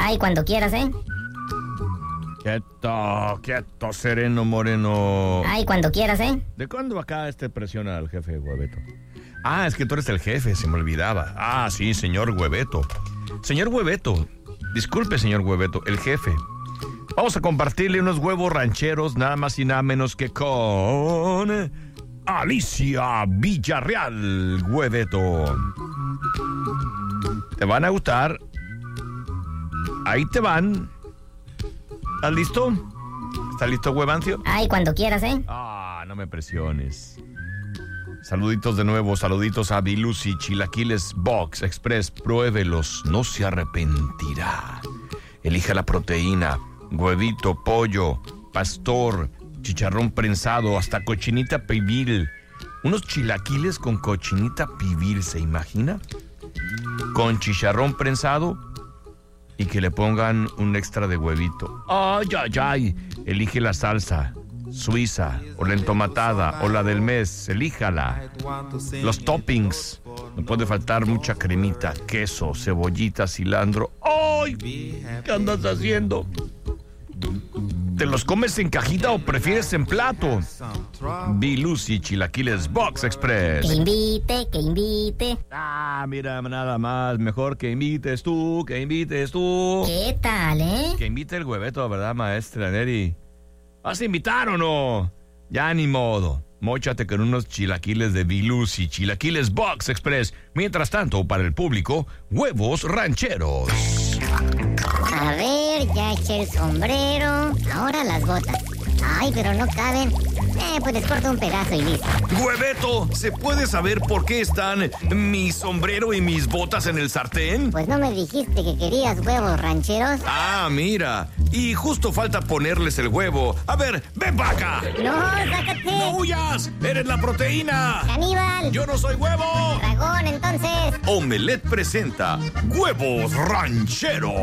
Ay, cuando quieras, ¿eh? Quieto, sereno, moreno. Ay, cuando quieras, ¿eh? ¿De cuándo acá presiona al jefe Hueveto? Ah, es que tú eres el jefe, se me olvidaba. Ah, sí, señor Hueveto. Señor Hueveto, disculpe, señor Hueveto, el jefe. Vamos a compartirle unos huevos rancheros, nada más y nada menos que con Alicia Villarreal, Hueveto. Te van a gustar. Ahí te van. ¿Estás listo? ¿Estás listo, Huevancio? Ay, cuando quieras, ¿eh? Ah, no me presiones. Saluditos de nuevo, saluditos a Bilusi, Chilaquiles Box Express. Pruébelos, no se arrepentirá. Elija la proteína, huevito, pollo, pastor, chicharrón prensado, hasta cochinita pibil. Unos chilaquiles con cochinita pibil, ¿se imagina? Con chicharrón prensado y que le pongan un extra de huevito. ¡Ay, ay, ay! Elige la salsa, suiza, o la entomatada, o la del mes, elíjala. Los toppings, no puede faltar mucha cremita, queso, cebollita, cilantro. ¡Ay! ¿Qué andas haciendo? ¿Te los comes en cajita o prefieres en plato? Bilusi Chilaquiles Box Express. Que invite. Ah, mira, nada más. Mejor que invites tú, ¿Qué tal, eh? Que invite el Hueveto, ¿verdad, maestra Neri? ¿Vas a invitar o no? Ya ni modo. Móchate con unos chilaquiles de Bilusi Chilaquiles Box Express. Mientras tanto, para el público, huevos rancheros. A ver, ya eché el sombrero. Ahora las botas. Ay, pero no caben. Pues les corto un pedazo y listo. Hueveto, ¿se puede saber por qué están mi sombrero y mis botas en el sartén? Pues no me dijiste que querías huevos rancheros. Ah, mira. Y justo falta ponerles el huevo. A ver, ven para acá. No, sácate. ¡No huyas! ¡Eres la proteína! ¡Caníbal! ¡Yo no soy huevo! ¡Dragón, entonces! Omelette presenta Huevos Rancheros.